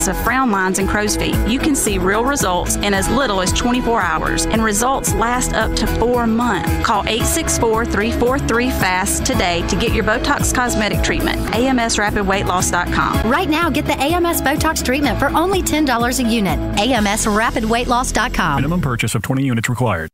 of frown lines and crow's feet. You can see real results in as little as 24 hours, and results last up to 4 months. Call 864-343-FAST today to get your Botox Cosmetic treatment. AMSRapidWeightLoss.com. Right now, get the AMS Botox treatment for only $10 a unit. AMSRapidWeightLoss.com. Minimum purchase of 20 units required.